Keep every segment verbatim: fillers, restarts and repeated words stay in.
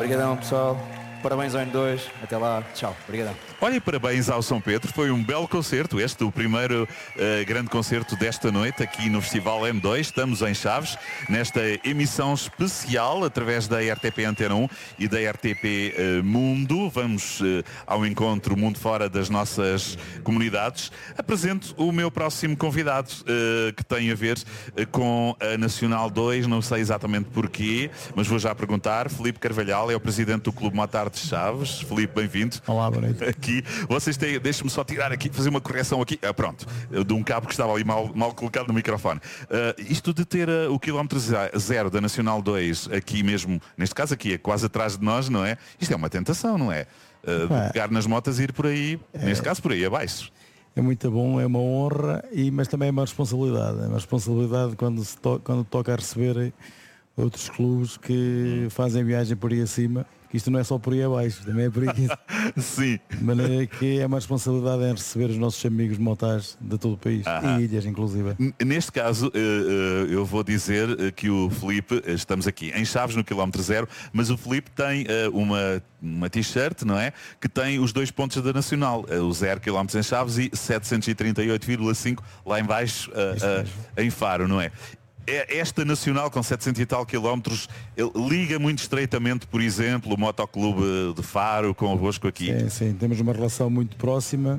Obrigadão, pessoal. Parabéns ao N dois. Até lá. Tchau. Obrigadão. Olha, parabéns ao São Pedro. Foi um belo concerto. Este, o primeiro uh, grande concerto desta noite aqui no Festival M dois. Estamos em Chaves, nesta emissão especial através da R T P Antena um e da R T P uh, Mundo. Vamos uh, ao encontro Mundo Fora das nossas comunidades. Apresento o meu próximo convidado, uh, que tem a ver uh, com a Nacional dois. Não sei exatamente porquê, mas vou já perguntar. Filipe Carvalhal é o presidente do Clube Motar de Chaves. Filipe, bem-vindo. Olá, boa noite. Aqui, vocês têm, deixe-me só tirar aqui, fazer uma correção aqui, ah, pronto, de um cabo que estava ali mal, mal colocado no microfone. Uh, isto de ter uh, o quilómetro zero da Nacional dois aqui mesmo, neste caso aqui, é quase atrás de nós, não é? Isto é uma tentação, não é? Uh, de pegar nas motas e ir por aí, é, neste caso por aí abaixo. É muito bom, é uma honra, e, mas também é uma responsabilidade. É uma responsabilidade quando, se to, quando toca a receber outros clubes que fazem viagem por aí acima. Isto não é só por aí abaixo, também é por aqui. Sim. De maneira que é uma responsabilidade em receber os nossos amigos motares de todo o país, Aham. e ilhas inclusive. Neste caso, eu vou dizer que o Filipe, estamos aqui em Chaves no quilómetro zero, mas o Filipe tem uma, uma t-shirt, não é? Que tem os dois pontos da Nacional, o zero quilómetros em Chaves e setecentos e trinta e oito vírgula cinco lá em baixo, em Faro, não é? Esta Nacional com setecentos e tal quilómetros liga muito estreitamente, por exemplo, o Motoclube de Faro convosco aqui. Sim, sim, temos uma relação muito próxima,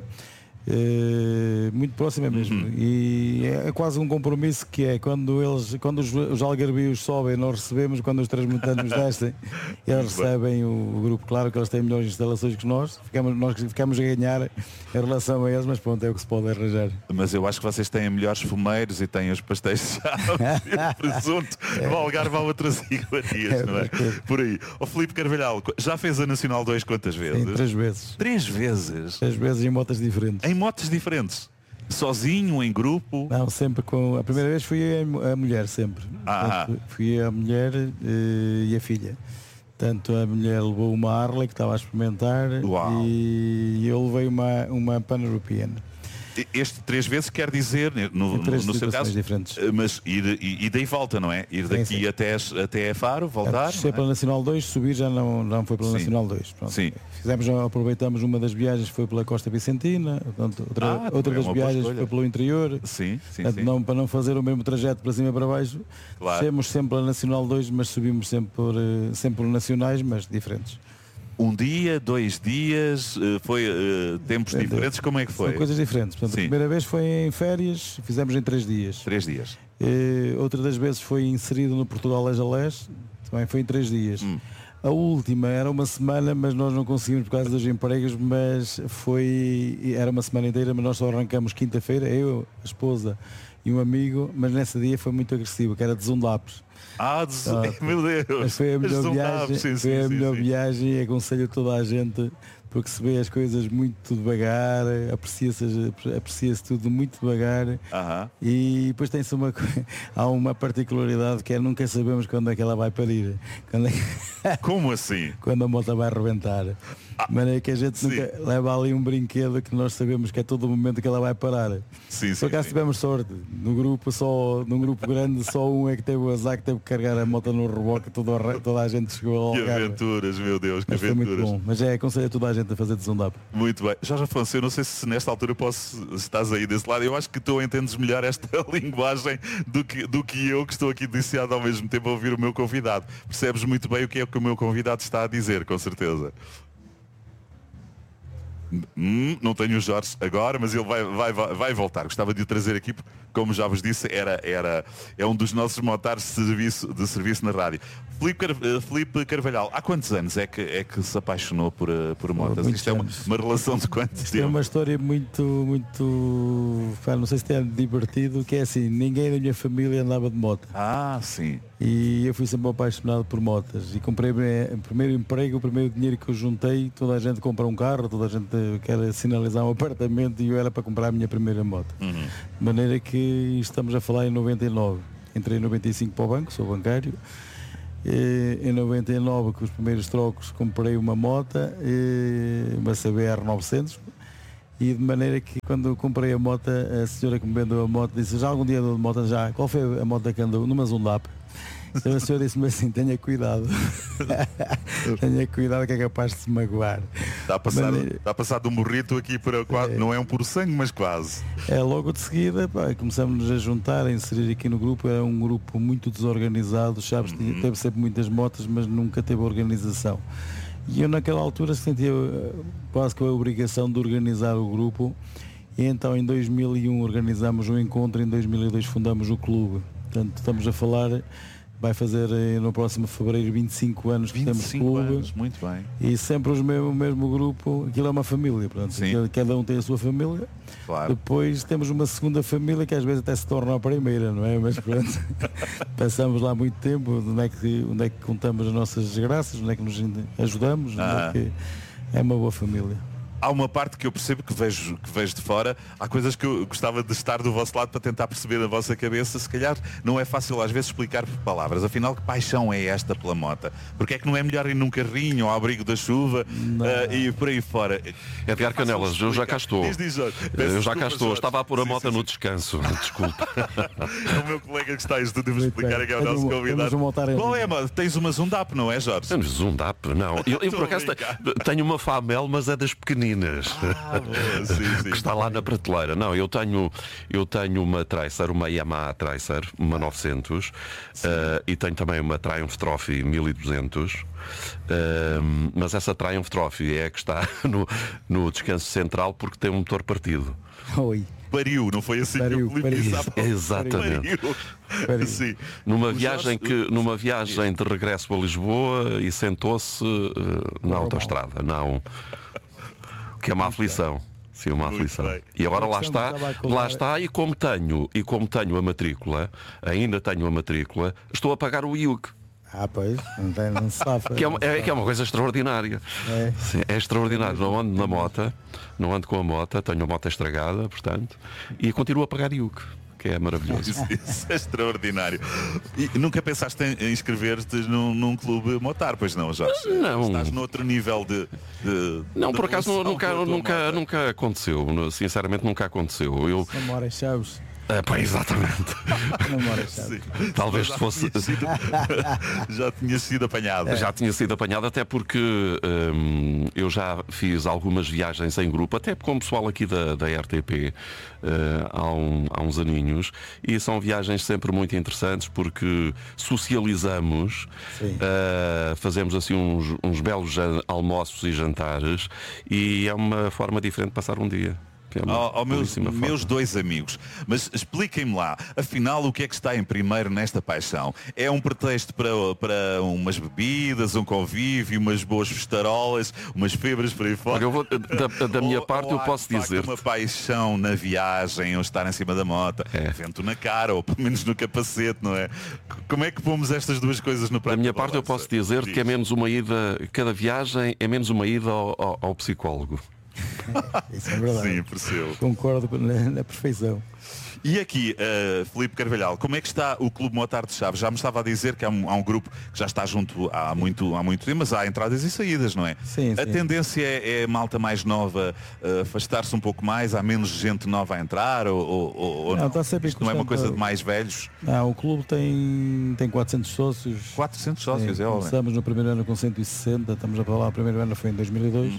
eh, muito próxima mesmo. Uhum. E é, é quase um compromisso que é quando eles, quando os, os algarbios sobem, nós recebemos, quando os transmontanos descem, eles recebem o, o grupo. Claro que eles têm melhores instalações que nós, ficamos, nós ficamos a ganhar em relação a eles, mas pronto, é o que se pode arranjar. Mas eu acho que vocês têm melhores fumeiros e têm os pastéis de Chaves e o presunto, é. O Algarve há outras iguarias, é, não é? Por aí. O Filipe Carvalhal, já fez a Nacional dois quantas vezes? Sim, três vezes. Três vezes? Três vezes em motas diferentes. Em motos diferentes? Sozinho, em grupo? Não, sempre com... A primeira vez fui a, a mulher, sempre. Ah. Portanto, fui a mulher uh, e a filha. Tanto a mulher levou uma Harley que estava a experimentar. Uau. E eu levei uma, uma Pan-European. Este três vezes quer dizer, no, no, no seu caso, diferentes. Mas ir e, e daí volta, não é? Ir daqui sim, sim. Até, até Faro, voltar. Se é pela Nacional dois, subir já não, não foi pela sim. Nacional dois. Pronto. Sim. Fizemos, aproveitamos uma das viagens, foi pela Costa Vicentina, portanto, outra, ah, outra das viagens foi pelo interior. Sim, sim, portanto, sim. Não, para não fazer o mesmo trajeto para cima e para baixo, claro. Fizemos sempre pela Nacional dois, mas subimos sempre por, sempre por nacionais, mas diferentes. Um dia, dois dias, foi uh, tempos é, diferentes, como é que foi? São coisas diferentes. Portanto, a primeira vez foi em férias, fizemos em três dias. Três dias. E, outra das vezes foi inserido no Portugal Lés-a-Lés, também foi em três dias. Hum. A última era uma semana, mas nós não conseguimos por causa dos empregos, mas foi, era uma semana inteira, mas nós só arrancamos quinta-feira, eu, a esposa e um amigo, mas nesse dia foi muito agressivo, que era de Zundapes. Ah, de... ah, meu Deus! Mas foi a melhor viagem, sim, foi sim, a melhor sim, viagem e aconselho toda a gente, porque se vê as coisas muito devagar, aprecia-se aprecia-se tudo muito devagar. Uh-huh. E depois tem-se uma há uma particularidade que é nunca sabemos quando é que ela vai parir. Quando é... Como assim? Quando a moto vai arrebentar. Ah, mas é que a gente sim. nunca leva ali um brinquedo que nós sabemos que é todo o momento que ela vai parar. Sim, sim, Por acaso tivemos sorte. No grupo, só, num grupo grande, só um é que teve o azar que teve que carregar a moto no reboque, toda, toda a gente chegou ao Que lugar. aventuras, meu Deus, que mas aventuras. Foi muito bom. Mas é, aconselho a toda a gente a fazer de Zundap. Muito bem. Jorge Afonso, eu não sei se nesta altura posso, se estás aí desse lado, eu acho que tu entendes melhor esta linguagem do que, do que eu, que estou aqui deliciado ao mesmo tempo a ouvir o meu convidado. Percebes muito bem o que é que o meu convidado está a dizer, com certeza. Hum, não tenho o Jorge agora, mas ele vai, vai, vai voltar. Gostava de o trazer aqui, porque, como já vos disse, era, era, é um dos nossos motares de serviço, de serviço na rádio. Filipe, Car... Filipe Carvalhal, há quantos anos é que, é que se apaixonou por, por motas? Isto é uma, uma relação de quantos Isto é uma história muito, muito, não sei se é divertido, que é assim, ninguém da minha família andava de moto. Ah, sim. E eu fui sempre apaixonado por motas e comprei o primeiro emprego, o primeiro dinheiro que eu juntei, toda a gente compra um carro, toda a gente quer sinalizar um apartamento e eu era para comprar a minha primeira moto. Uhum. De maneira que estamos a falar em noventa e nove. Entrei em noventa e cinco para o banco, sou bancário. E, em noventa e nove, com os primeiros trocos, comprei uma moto, uma C B R novecentos. E de maneira que quando eu comprei a moto, a senhora que me vendeu a moto disse, já algum dia andou de moto já? Qual foi a moto que andou? Numa Zundap. O senhor disse-me assim, tenha cuidado. Tenha cuidado que é capaz de se magoar. Está a passar, Mas, está a passar de um burrito aqui para quase, é, não é um puro sangue, mas quase. É, logo de seguida, pá, começamos a juntar, a inserir aqui no grupo. Era um grupo muito desorganizado, sabes, uhum. Teve sempre muitas motas, mas nunca teve organização. E eu naquela altura sentia quase que a obrigação de organizar o grupo. E então em dois mil e um organizamos um encontro, em dois mil e dois fundamos o clube. Portanto, estamos a falar, vai fazer no próximo fevereiro vinte e cinco anos que temos clube. Anos, muito bem. E sempre os mesmo, o mesmo grupo, aquilo é uma família, portanto, cada um tem a sua família. Claro. Depois temos uma segunda família que às vezes até se torna a primeira, não é? Mas pronto, passamos lá muito tempo, onde é, que, onde é que contamos as nossas desgraças, onde é que nos ajudamos, onde ah. é que é uma boa família. Há uma parte que eu percebo que vejo, que vejo de fora, há coisas que eu gostava de estar do vosso lado para tentar perceber a vossa cabeça. Se calhar não é fácil às vezes explicar por palavras. Afinal, que paixão é esta pela moto? Porque é que não é melhor ir num carrinho ao abrigo da chuva uh, e por aí fora? Edgar Canelas, eu já cá estou. Diz, diz, Jorge. Eu já cá estou. Jorge. Estava a pôr a sim, moto sim, no sim. descanso. Desculpa. É o meu colega que está a estudar, devo explicar aqui ao Temos nosso um- convidado. temos um montar em Qual é, linha. mano? Tens uma Zundap, não é, Jorge? Temos Zundap, não. Eu, eu por acaso te- tenho uma Famel, mas é das pequeninas. Ah, boa, sim, sim. Que está lá na prateleira. Não, eu tenho, eu tenho uma Tracer, uma Yamaha Tracer, uma novecentos, uh, e tenho também uma Triumph Trophy mil e duzentos, uh, mas essa Triumph Trophy é a que está no, no descanso central porque tem um motor partido. Oi. Pariu, não foi assim Pariu, que eu pariu. Exatamente. Pariu. Pariu. Sim. Numa O viagem, Jorge- que, numa viagem de regresso a Lisboa e sentou-se uh, na autoestrada. Não. Que é uma aflição. Sim, uma Muito aflição. bem. E agora lá A questão está, que estava a colocar- lá está, e como tenho, e como tenho a matrícula, ainda tenho a matrícula, estou a pagar o I U C. Ah, pois, não, tem, não se safa. Que é, uma- é, que é uma coisa extraordinária. É. Sim, é extraordinário. Não ando na moto, não ando com a moto, tenho a moto estragada, portanto, e continuo a pagar I U C, que é maravilhoso. Isso, isso é extraordinário. E nunca pensaste em, em inscrever-te num, num clube motar, pois não, Jorge? Não. Estás noutro nível de. de Não, de por acaso relação nunca, com a tua nunca, moto. nunca aconteceu. Sinceramente nunca aconteceu. Eu, Não mora em Chaves. ah, pá, exatamente. Não mora em Chaves. Sim. Talvez Já fosse. tinhas sido- já tinhas sido apanhado. Já tinha sido apanhado, até porque hum, eu já fiz algumas viagens em grupo, até com o pessoal aqui da, da R T P uh, há, um- há uns aninhos, e são viagens sempre muito interessantes porque socializamos, Sim. uh, fazemos assim uns, uns belos jan- almoços e jantares, e é uma forma diferente de passar um dia. É uma Ao, ao meus, belíssima forma. meus dois amigos, mas expliquem-me lá, afinal o que é que está em primeiro nesta paixão? É um pretexto para, para umas bebidas, um convívio, umas boas festarolas, umas febras por aí fora? Olha, eu vou- da, da minha Ou- parte ou eu há, posso de facto, dizer uma paixão na viagem, ou estar em cima da moto, É. vento na cara, ou pelo menos no capacete, não é? Como é que pomos estas duas coisas no prato Da minha da parte eu balança? posso dizer Diz. que é menos uma ida, cada viagem é menos uma ida ao, ao- ao psicólogo. Isso é verdade. Sim, percebo. Concordo na, na perfeição. E aqui, uh, Filipe Carvalhal, como é que está o Clube Motar de Chaves? Já me estava a dizer que há um, há um grupo que já está junto há muito, há muito tempo, mas há entradas e saídas, não é? Sim, a sim. tendência é, é a malta mais nova uh, afastar-se um pouco mais, há menos gente nova a entrar, ou, ou, ou Não, não? está sempre em Isto não é uma constante- coisa de mais velhos? Ah, o clube tem, tem quatrocentos sócios. quatrocentos sócios, Sim, é óbvio. começamos no primeiro ano com cento e sessenta, estamos a falar, o primeiro ano foi em dois mil e dois. Hum.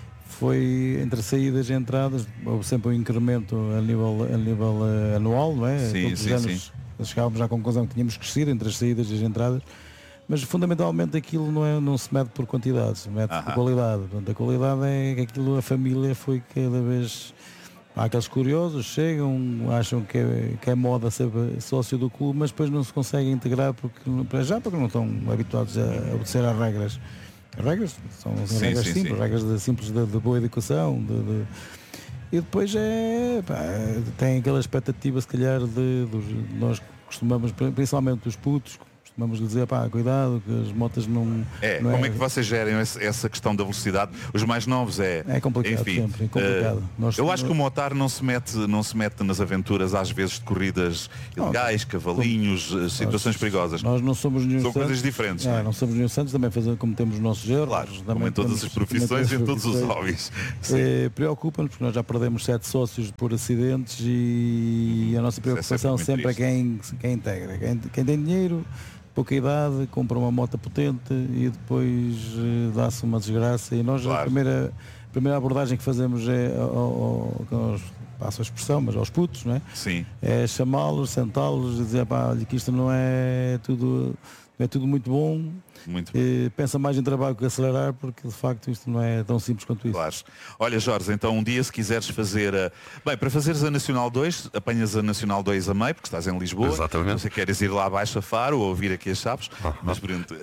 Foi entre saídas e entradas, houve sempre um incremento a nível, a nível eh, anual, não é? Sim, Todos sim, os anos chegávamos à conclusão que tínhamos crescido entre as saídas e as entradas, mas fundamentalmente aquilo não, é, não se mede por quantidade, se mede Aham. por qualidade. Portanto, a qualidade é que aquilo, a família foi cada vez. Há aqueles curiosos, chegam, acham que é, que é moda ser sócio do clube, mas depois não se conseguem integrar porque, para já porque não estão habituados a obedecer às regras. As regras são, são Sim, regras sim, simples, sim. regras de, simples de, de boa educação. De, de- E depois é, pá, tem aquela expectativa se calhar de, dos, nós costumamos, principalmente os putos, costumamos dizer, pá, cuidado, que as motas não... É, não como é que vocês gerem esse- essa questão da velocidade? Os mais novos é... É complicado enfim, sempre, é complicado. eh, Nós- eu acho que o motar não se mete, não se mete nas aventuras, às vezes, de corridas ilegais, cavalinhos, eh, situações perigosas. Nós não somos nenhum São santos. coisas diferentes, É, não é? não somos nenhum santos, também fazemos, cometemos os nossos erros. Claro, também como em todas temos- as profissões e em também todos os profissões. hobbies. Sim. Eh, Preocupa-nos porque nós já perdemos sete sócios por acidentes e a nossa Isso é preocupação sempre sempre é muito quem, quem integra. Quem, quem tem dinheiro pouca idade, compra uma moto potente e depois uh, dá-se uma desgraça. E nós Claro. a primeira, a primeira abordagem que fazemos é ao, ao, aos, passo a expressão, mas aos putos, não é? Sim. É chamá-los, sentá-los e dizer, pá, olha, que isto não é tudo, não é tudo muito bom. Muito bem. E pensa mais em trabalho que acelerar, porque de facto isto não é tão simples quanto isso. Claro. Olha, Jorge, então um dia se quiseres fazer a... Bem, para fazeres a Nacional dois, apanhas a Nacional dois a meio, porque estás em Lisboa. Exatamente. Se queres ir lá abaixo a Faro ou ouvir aqui as Chaves. Ah, Mas pronto.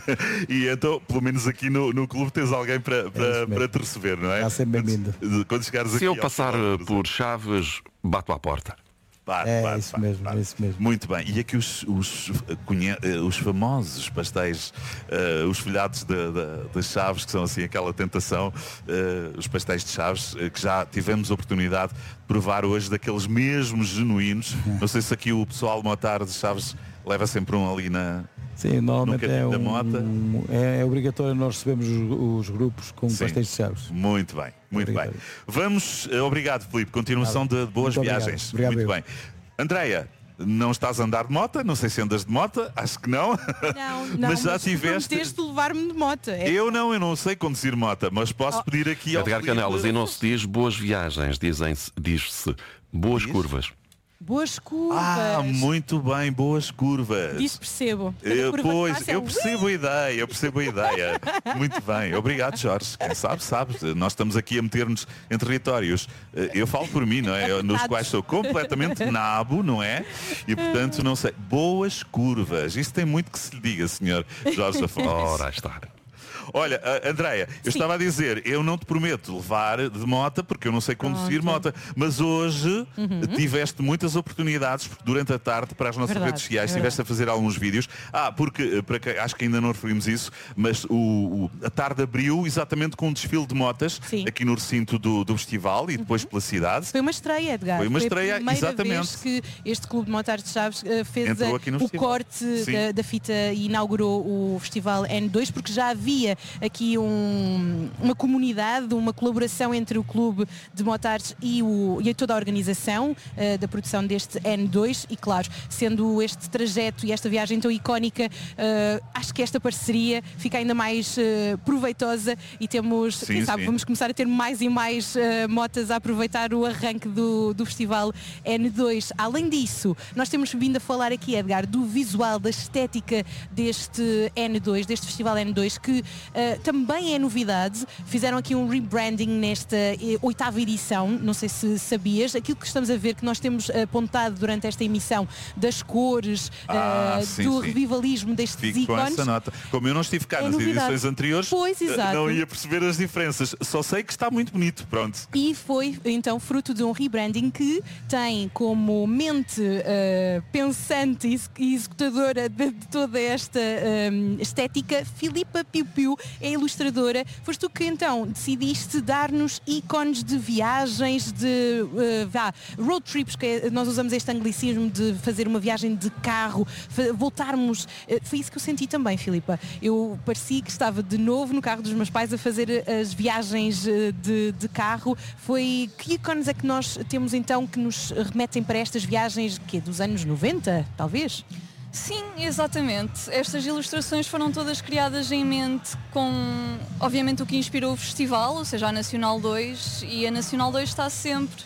E então, pelo menos aqui no, no clube tens alguém para, para, mesmo. para te receber, não é? Está sempre bem-vindo. Quando, quando chegares aqui Se eu ao passar quilómetro, por Chaves, bato à porta. Bate, É bate, isso bate, mesmo, bate. é isso mesmo. Muito bem. E aqui os, os, conhe- os famosos pastéis, eh, os folhados de- de- das Chaves, que são assim aquela tentação, eh, os pastéis de Chaves, eh, que já tivemos a oportunidade de provar hoje, daqueles mesmos genuínos. Não sei se aqui o pessoal motar de Chaves leva sempre um ali na... Sim, normalmente Nunca é, tive da um, mota. um- é, é obrigatório nós recebemos os, os grupos com Sim. pastéis de chaves. Muito bem, muito Obrigado. bem. Vamos, eh, obrigado, Filipe. Continuação de boas Muito obrigado. viagens. Obrigado, muito eu. bem. Andreia, não estás a andar de moto? Não sei se andas de moto, acho que não. Não, não, Mas já mas tiveste. prometeste levar-me de moto. É. Eu não, eu não sei conduzir moto, mas posso Oh. pedir aqui ao Edgar Filipe- Canelas, e não se diz boas viagens, dizem-se, diz-se boas Diz? curvas. Boas curvas. Ah, muito bem, boas curvas. Isso percebo. Cada Eu, curva que pois, faço é eu um- percebo a ideia, eu percebo a ideia. Muito bem, obrigado, Jorge. Quem sabe, sabe. Nós estamos aqui a meter-nos em territórios. eh, Eu falo por mim, não é? Eu, nos quais sou completamente nabo, não é? E portanto, não sei. Boas curvas. Isso tem muito que se lhe diga, senhor Jorge Afonso. Ora, aí está. Olha, a- Andreia, eu Sim. estava a dizer, eu não te prometo levar de moto, porque eu não sei conduzir Pronto. moto, mas hoje tiveste muitas oportunidades porque durante a tarde para as nossas Verdade, redes sociais, é estiveste a fazer alguns vídeos. Ah, porque, eh, para que, acho que ainda não referimos isso, mas o, o- a tarde abriu exatamente com um desfile de motas Sim. aqui no recinto do, do festival e depois pela cidade. Foi uma estreia, Edgar. Foi uma a estreia, primeira exatamente. vez que este Clube de Motares de Chaves eh, fez Entrou a- aqui no o festival. corte Sim. da, da fita e inaugurou o Festival N dois, porque já havia aqui um- uma comunidade, uma colaboração entre o Clube de Motares e, o, e toda a organização eh, da produção deste N dois e, claro, sendo este trajeto e esta viagem tão icónica, eh, acho que esta parceria fica ainda mais eh, proveitosa e temos, Sim, quem sabe, sim. vamos começar a ter mais e mais eh, motas a aproveitar o arranque do, do Festival N dois. Além disso, nós temos vindo a falar aqui, Edgar, do visual, da estética deste N dois, deste Festival N dois, que eh, também é novidade. Fizeram aqui um rebranding nesta eh, oitava edição, não sei se sabias, aquilo que estamos a ver, que nós temos apontado durante esta emissão, das cores, Ah, eh, sim, do sim. revivalismo destes Fico com ícones. essa nota. Como eu não estive cá É nas novidade. edições anteriores, Pois, eh, exato. não ia perceber as diferenças. Só sei que está muito bonito, pronto. E foi então fruto de um rebranding que tem como mente eh, pensante e ex- e executadora de, de toda esta eh, estética, Filipa Piu Piu, é ilustradora. Foste tu que então decidiste dar-nos ícones de viagens, de eh, vá, road trips, que é- nós usamos este anglicismo de fazer uma viagem de carro, fa- voltarmos. eh, Foi isso que eu senti também, Filipa. Eu parecia que estava de novo no carro dos meus pais a fazer eh, as viagens eh, de, de carro. Foi que ícones é que nós temos então que nos remetem para estas viagens que dos anos noventa, talvez? Sim, exatamente. Estas ilustrações foram todas criadas em mente com, obviamente, o que inspirou o festival, ou seja, a Nacional dois, e a Nacional dois está sempre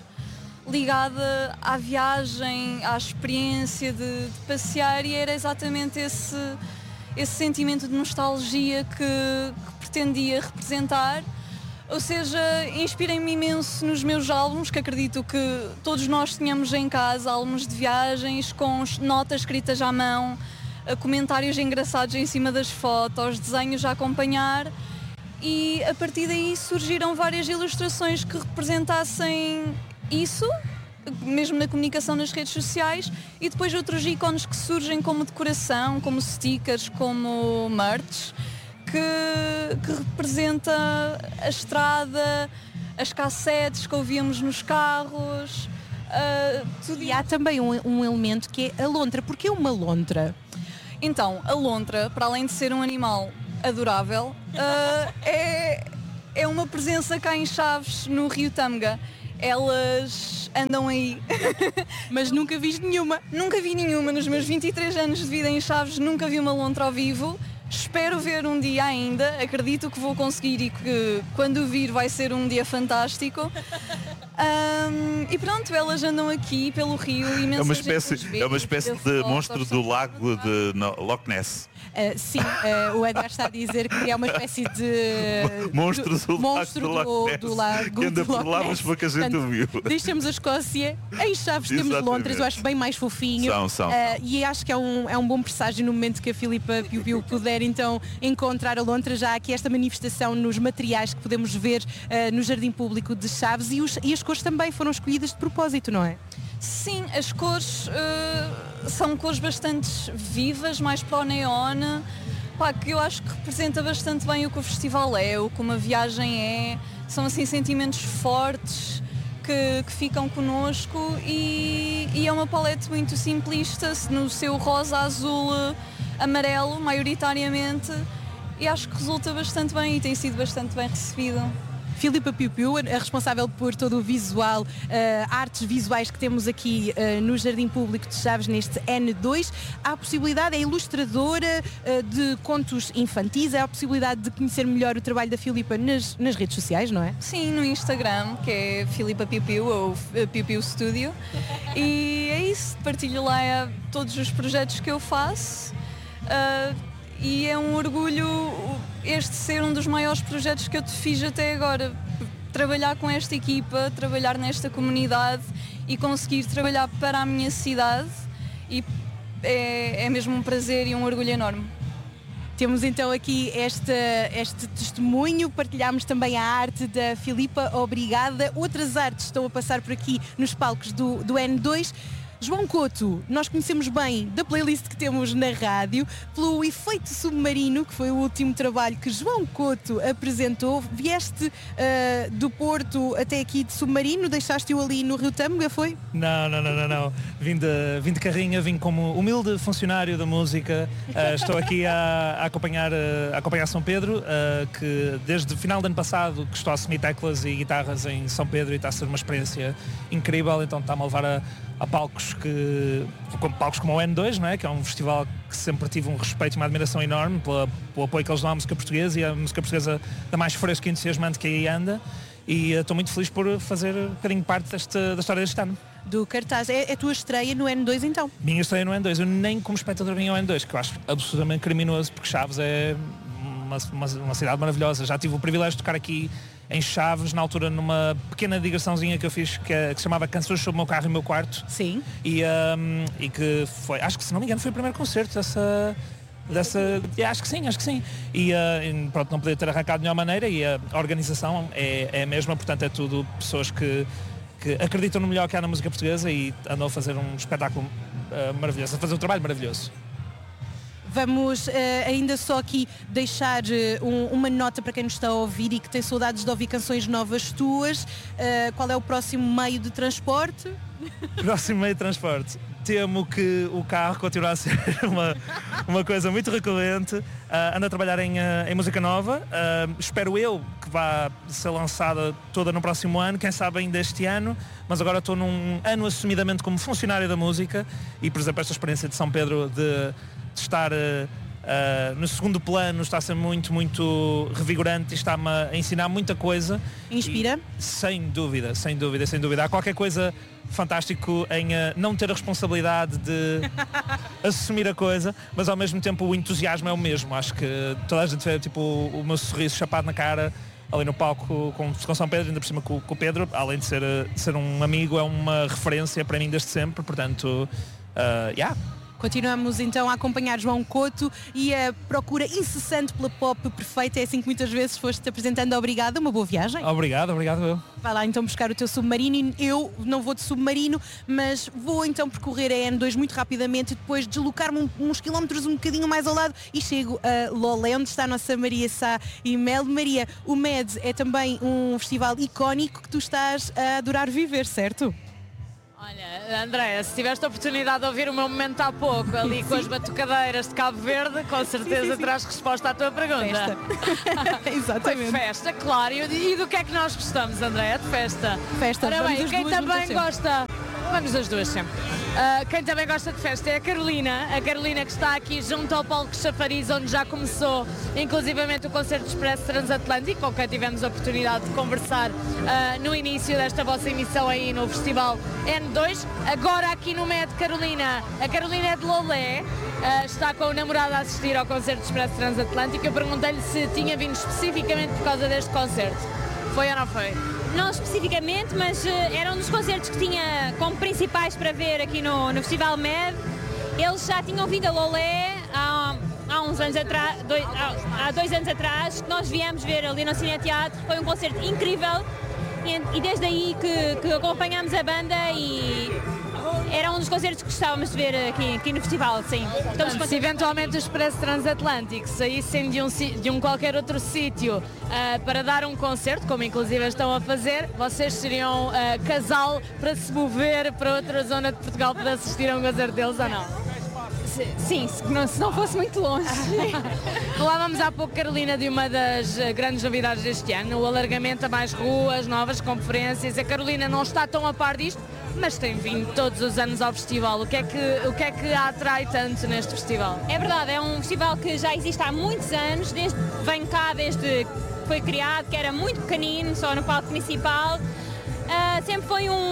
ligada à viagem, à experiência de, de passear, e era exatamente esse, esse sentimento de nostalgia que, que pretendia representar. Ou seja, inspirem-me imenso nos meus álbuns, que acredito que todos nós tínhamos em casa, álbuns de viagens com notas escritas à mão, eh, comentários engraçados em cima das fotos, desenhos a acompanhar, e a partir daí surgiram várias ilustrações que representassem isso, mesmo na comunicação nas redes sociais, e depois outros ícones que surgem como decoração, como stickers, como merch, que, que representa a estrada, as cassetes que ouvíamos nos carros, uh, tudo. E há também um, um elemento que é a lontra. Porquê uma lontra? Então, a lontra, para além de ser um animal adorável, uh, é, é uma presença cá em Chaves, no Rio Tâmega. elas andam aí. Mas nunca viste nenhuma. Nunca vi nenhuma, nos meus vinte e três anos de vida em Chaves, nunca vi uma lontra ao vivo. Espero ver um dia ainda, acredito que vou conseguir e que quando vir vai ser um dia fantástico. Um, e pronto, elas andam aqui pelo rio e É uma espécie, é uma espécie de monstro do lago de Loch Ness. Uh, sim, uh, o Edgar está a dizer que é uma espécie de monstro do, monstro lago do, do, do lago que anda do por Loch lá, Ness. mas pouca gente Portanto, ouviu. Deixamos a Escócia, em Chaves temos Exatamente. lontras, eu acho bem mais fofinho. São, são, uh, são. E acho que é um, é um bom presságio no momento que a Filipa Piu Piu puder então encontrar a lontra. Já há aqui esta manifestação nos materiais que podemos ver uh, no Jardim Público de Chaves e, os, e as cores também foram escolhidas de propósito, não é? Sim, as cores uh, são cores bastante vivas, mais para o neon. Pá, que eu acho que representa bastante bem o que o festival é, o que uma viagem é. São assim sentimentos fortes que, que ficam connosco e, e é uma palete muito simplista, no seu rosa, azul, amarelo, maioritariamente, e acho que resulta bastante bem e tem sido bastante bem recebido. Filipa Piu Piu, a responsável por todo o visual, uh, artes visuais que temos aqui uh, no Jardim Público de Chaves neste N dois. Há a possibilidade, é ilustradora uh, de contos infantis, há a possibilidade de conhecer melhor o trabalho da Filipa nas, nas redes sociais, não é? Sim, no Instagram, que é Filipa Piu Piu ou Piu Piu Studio. E é isso, partilho lá todos os projetos que eu faço. Uh, E é um orgulho este ser um dos maiores projetos que eu te fiz até agora. Trabalhar com esta equipa, trabalhar nesta comunidade e conseguir trabalhar para a minha cidade. E é, é mesmo um prazer e um orgulho enorme. Temos então aqui esta, este testemunho, partilhámos também a arte da Filipa, obrigada. Outras artes estão a passar por aqui nos palcos do, do N dois. João Couto, nós conhecemos bem da playlist que temos na rádio, pelo Efeito Submarino, que foi o último trabalho que João Couto apresentou. Vieste uh, do Porto até aqui de submarino, deixaste-o ali no Rio Tâmega, foi? Não, não, não, não, não. Vim de, vim de carrinha, vim como humilde funcionário da música. Uh, estou aqui a, a, acompanhar, a acompanhar São Pedro, uh, que desde o final do ano passado que estou a assumir teclas e guitarras em São Pedro e está a ser uma experiência incrível, então está-me a levar a a palcos que palcos como o N dois, não é? Que é um festival que sempre tive um respeito e uma admiração enorme pela, pelo apoio que eles dão à música portuguesa, e a música portuguesa da mais fresca e entusiasmante que aí anda, e estou muito feliz por fazer um bocadinho parte desta, da história deste ano. Do cartaz. É a tua estreia no N dois então? Minha estreia no N dois, eu nem como espectador vim ao N dois, que eu acho absolutamente criminoso, porque Chaves é uma, uma, uma cidade maravilhosa. Já tive o privilégio de tocar aqui em Chaves, na altura numa pequena digressãozinha que eu fiz que, que se chamava Canções sobre o meu carro e o meu quarto. Sim. E, um, e que foi, acho que se não me engano foi o primeiro concerto dessa, dessa yeah, acho que sim, acho que sim. E, uh, e pronto, não podia ter arrancado de nenhuma maneira, e a organização é, é a mesma, portanto é tudo pessoas que, que acreditam no melhor que há na música portuguesa e andam a fazer um espetáculo uh, maravilhoso, a fazer um trabalho maravilhoso. Vamos uh, ainda só aqui deixar uh, um, uma nota para quem nos está a ouvir e que tem saudades de ouvir canções novas tuas. Uh, qual é o próximo meio de transporte? Próximo meio de transporte. Temo que o carro continue a ser uma, uma coisa muito recorrente. Uh, ando a trabalhar em, uh, em música nova. Uh, espero eu que vá ser lançada toda no próximo ano, quem sabe ainda este ano. Mas agora estou num ano assumidamente como funcionário da música e, por exemplo, esta experiência de São Pedro de de estar uh, uh, no segundo plano está a ser muito, muito revigorante e está-me a ensinar muita coisa. Inspira? E, sem dúvida, sem dúvida, sem dúvida. Há qualquer coisa fantástico em uh, não ter a responsabilidade de assumir a coisa, mas ao mesmo tempo o entusiasmo é o mesmo. Acho que toda a gente vê tipo, o, o meu sorriso chapado na cara ali no palco com, com São Pedro, ainda por cima com, com o Pedro, além de ser, de ser um amigo, é uma referência para mim desde sempre, portanto, uh, yeah. Continuamos então a acompanhar João Couto e a procura incessante pela pop perfeita. É assim que muitas vezes foste apresentando. Obrigada, uma boa viagem. Obrigado, obrigado eu. Vai lá então buscar o teu submarino. Eu não vou de submarino, mas vou então percorrer a N dois muito rapidamente e depois deslocar-me uns quilómetros um bocadinho mais ao lado e chego a Lolé, onde está a nossa Maria Sá e Mel. Maria, o M E D é também um festival icónico que tu estás a adorar viver, certo? Olha, Andréia, se tiveste a oportunidade de ouvir o meu momento há pouco, ali com as batucadeiras de Cabo Verde, com certeza sim, sim, sim. terás resposta à tua pergunta. Festa. Exatamente. Foi festa, claro. E do que é que nós gostamos, Andréia? De festa. Festa. Ora bem, quem também gosta... Vamos as duas sempre. Uh, quem também gosta de festa é a Carolina, a Carolina que está aqui junto ao Palco Chafariz, onde já começou inclusivamente o concerto Expresso Transatlântico, com quem tivemos a oportunidade de conversar uh, no início desta vossa emissão aí no Festival N dois. Agora aqui no Med, Carolina, a Carolina é de Lolé, uh, está com o namorado a assistir ao concerto Expresso Transatlântico. Eu perguntei-lhe se tinha vindo especificamente por causa deste concerto. Foi ou não foi? Não especificamente, mas uh, era um dos concertos que tinha como principais para ver aqui no, no Festival Med. Eles já tinham vindo a Lolé há, há uns anos atrás, dois, há, há dois anos atrás, que nós viemos ver ali no Cine Teatro. Foi um concerto incrível e, e desde aí que, que acompanhámos a banda e era um dos concertos que gostávamos de ver aqui, aqui no festival, sim. Estamos se eventualmente o Expresso Transatlântico saíssem de um, de um qualquer outro sítio uh, para dar um concerto, como inclusive estão a fazer, vocês seriam uh, casal para se mover para outra zona de Portugal para assistir a um concerto deles ou não? Sim, se não, se não fosse muito longe. Falávamos há pouco, Carolina, de uma das grandes novidades deste ano, o alargamento a mais ruas, novas conferências. A Carolina não está tão a par disto, mas tem vindo todos os anos ao festival. O que é que, o que, é que a atrai tanto neste festival? É verdade, é um festival que já existe há muitos anos, desde, vem cá desde que foi criado, que era muito pequenino, só no palco municipal. Uh, sempre foi um,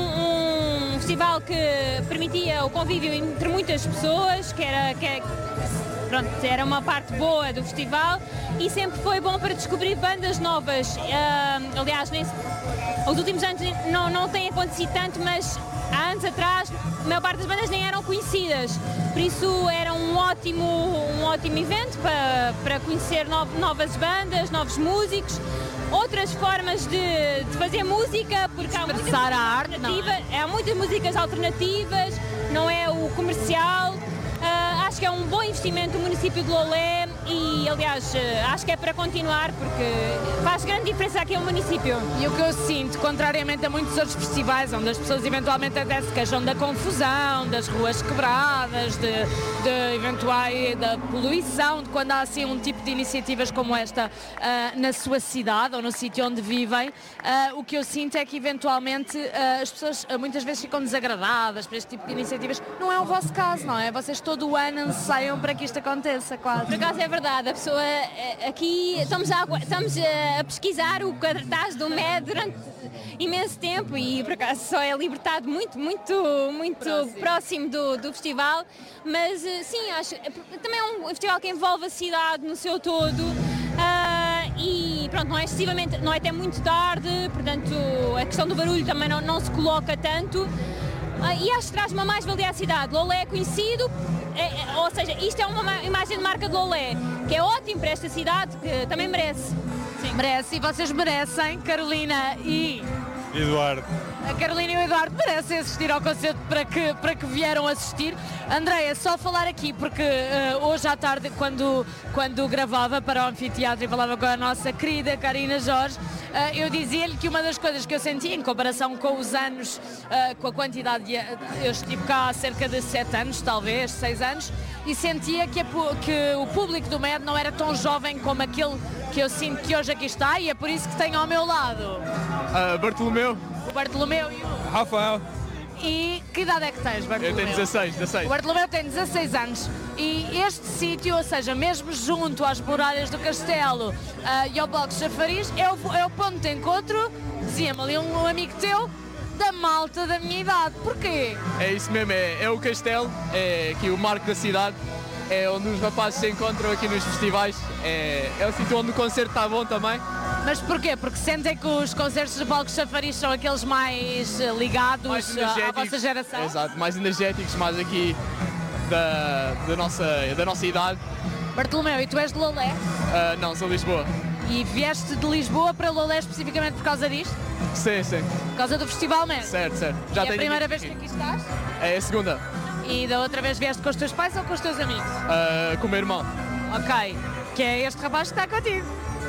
um festival que permitia o convívio entre muitas pessoas, que era, que, pronto, era uma parte boa do festival e sempre foi bom para descobrir bandas novas. Uh, aliás, nem, os últimos anos não, não tem acontecido tanto, mas há anos atrás a maior parte das bandas nem eram conhecidas, por isso era um ótimo, um ótimo evento para, para conhecer no, novas bandas, novos músicos. Outras formas de, de fazer música, porque há muitas, a arte, alternativa, não é? há muitas músicas alternativas, não é o comercial. Uh, acho que é um bom investimento do município de Lolé e, aliás, uh, acho que é para continuar porque faz grande diferença aqui ao município. E o que eu sinto, contrariamente a muitos outros festivais, onde as pessoas eventualmente até se queixam da confusão, das ruas quebradas, de, de eventuais, da poluição, de quando há assim um tipo de iniciativas como esta uh, na sua cidade ou no sítio onde vivem, uh, o que eu sinto é que eventualmente uh, as pessoas uh, muitas vezes ficam desagradadas por este tipo de iniciativas. Não é o vosso caso, não é? Vocês todo o ano anseiam para que isto aconteça, quase. Por acaso é verdade, a pessoa aqui estamos a, estamos a pesquisar o cartaz do M E D durante imenso tempo e por acaso só é libertado muito, muito, muito próximo, próximo do, do festival, mas sim, acho também é um festival que envolve a cidade no seu todo. Uh, e pronto, não é excessivamente, não é até muito tarde, portanto a questão do barulho também não, não se coloca tanto. Uh, e acho que traz uma mais-valia à cidade. Lolé é conhecido, é, é, ou seja, isto é uma imagem de marca de Lolé, que é ótimo para esta cidade, que também merece. Sim. Merece, e vocês merecem, Carolina e... Eduardo. A Carolina e o Eduardo merecem assistir ao concerto para que, para que vieram assistir. Andréia, só falar aqui, porque uh, hoje à tarde, quando, quando gravava para o anfiteatro e falava com a nossa querida Karina Jorge, uh, eu dizia-lhe que uma das coisas que eu sentia em comparação com os anos, uh, com a quantidade de... Eu estive cá há cerca de sete anos, talvez, seis anos, e sentia que, a, que o público do M E D não era tão jovem como aquele que eu sinto que hoje aqui está, e é por isso que tenho ao meu lado... Uh, Bartolomeu. O Bartolomeu e o... Rafael. E que idade é que tens, Bartolomeu? Eu tenho dezasseis, dezasseis. O Bartolomeu tem dezasseis anos e este sítio, ou seja, mesmo junto às muralhas do castelo uh, e ao Bloco de Chafariz, é o, é o ponto de encontro, dizia-me ali um, um amigo teu, da malta da minha idade. Porquê? É isso mesmo, é, é o castelo, é aqui o marco da cidade, é onde os rapazes se encontram aqui nos festivais, é, é o sítio onde o concerto está bom também. Mas porquê? Porque sentem que os concertos de Palco Chafariz são aqueles mais ligados mais à vossa geração? Exato, mais energéticos, mais aqui da, da, nossa, da nossa idade. Bartolomeu, e tu és de Lolé? Uh, não, sou de Lisboa. E vieste de Lisboa para Lolé especificamente por causa disto? Sim, sim. Por causa do festival mesmo? Certo, certo. Já é a primeira vez aqui. que aqui estás? É a segunda. E da outra vez vieste com os teus pais ou com os teus amigos? Uh, com o meu irmão. Ok, que é este rapaz que está contigo.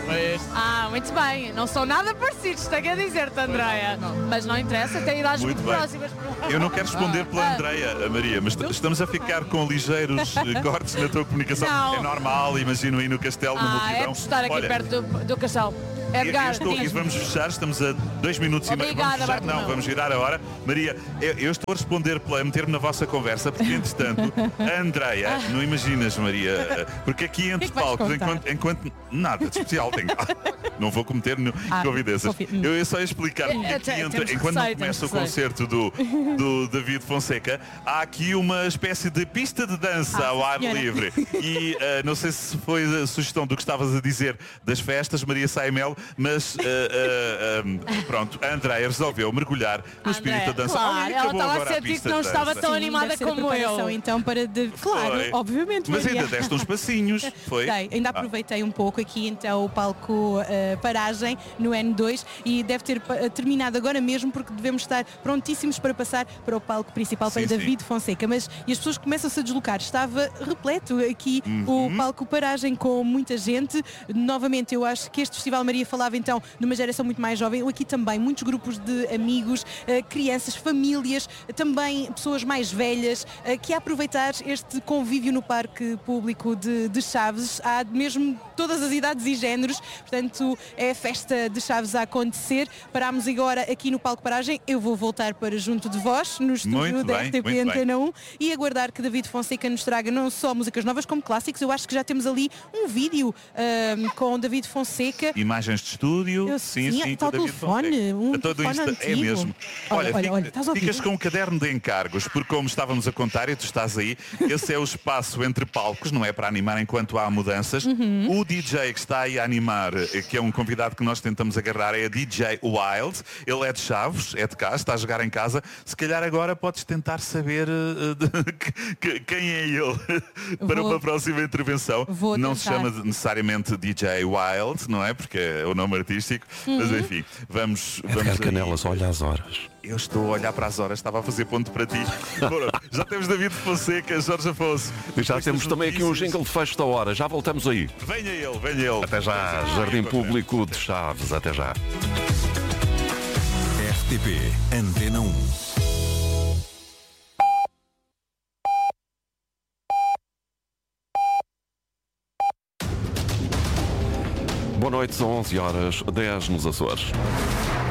Este. Ah, muito bem. Não são nada parecidos, tenho a dizer-te, Andréia. Mas não interessa, têm idades muito, Muito bem. próximas. Eu não quero responder pela Ah. Andreia, Maria, mas t- estamos a ficar com ligeiros eh, cortes na tua comunicação. Não. É normal, imagino aí no castelo, no Ah, é multidão. por estar aqui Olha, perto do, do castelo. eu- Edgar, eu estou, e diz-me. vamos fechar, estamos a dois minutos e meio. Obrigada, Vamos fechar? Não, Bartolomeu. vamos virar a hora. Maria, eu, eu estou a responder pela meter-me na vossa conversa, porque entretanto, a Andreia, não imaginas, Maria, eh, porque aqui entre que vais palcos, contar? enquanto, enquanto nada de especial tem. Não vou cometer no, Ah, convidências. confi- hum. Eu ia só explicar porque É, aqui tem- entre, temos enquanto não receio, começa o temos receio. concerto do, do David Fonseca, há aqui uma espécie de pista de dança Ah, ao ar senhora. livre. E eh, não sei se foi a sugestão do que estavas a dizer das festas, Maria Saimel, mas eh, eh, eh, pronto, a Andréia resolveu mergulhar no espírito da dança. Claro, Olha, ela acabou estava a agora a sentir pista que não de estava dança. tão Sim, animada deve ser a como preparação, eu. então para de... Claro, Foi. obviamente. Mas Maria. ainda deste uns passinhos, foi? Dei, ainda aproveitei um pouco aqui então o palco eh, paragem no N dois e deve ter pa- terminado agora mesmo porque devemos estar prontíssimos para passar para o palco principal Sim, para sim. David Fonseca. Mas e as pessoas começam-se a deslocar. Estava repleto aqui Uhum. o palco paragem com muita gente. Novamente eu acho que este festival, Maria falava então numa geração muito mais jovem. Aqui também muitos grupos de amigos, eh, crianças, famílias, também pessoas mais velhas eh, que a aproveitar este convívio no parque público de, de Chaves. Há mesmo todas as idades e géneros, portanto é a festa de Chaves a acontecer. Parámos agora aqui no palco paragem. Eu vou voltar para junto de vós no estúdio Muito da bem, R T P muito bem. Antena um e aguardar que David Fonseca nos traga não só músicas novas como clássicos. Eu acho que já temos ali um vídeo ahm, com David Fonseca. Imagens de estúdio, Eu- sim, sim, sim, está com o o David telefone, Fonseca. um A todo telefone insta- É antigo. mesmo. Olha, Olha, olha, fica- olha, estás a ouvir? ficas com um caderno de encargos, porque como estávamos a contar e tu estás aí, esse é o espaço entre palcos, não é para animar enquanto há mudanças. Uhum. O D J que está aí a animar, eh, que é um convidado que nós tentamos agarrar, é a D J Wild. Ele é de Chaves, é de cá, está a jogar em casa. Se calhar agora podes tentar saber eh, de- que- que- quem é ele para Vou- uma próxima intervenção. vou Não se tentar. chama de- necessariamente D J Wild, não é? Porque é o nome artístico. Mas Uhum. enfim, vamos. Edgar vamos aí. Canelas, olha as horas. Eu estou a olhar para as horas, estava a fazer ponto para ti. Bora, já temos David Fonseca, Jorge Afonso. E já Depois temos das também aqui um notícias. jingle de fecho da hora. Já voltamos aí. Venha ele, venha ele. Até já, Jardim Público de Chaves. Até já. R T P Antena um. Boa noite, são onze horas, dez nos Açores.